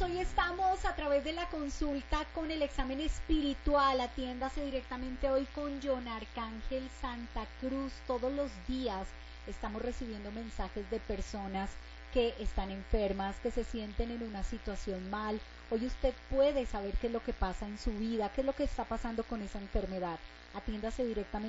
hoy estamos a través de la consulta con el examen espiritual. Atiéndase directamente hoy con John Arcángel Santa Cruz. Todos los días estamos recibiendo mensajes de personas que están enfermas, que se sienten en una situación mal. Hoy usted puede saber qué es lo que pasa en su vida, qué es lo que está pasando con esa enfermedad. Atiéndase directamente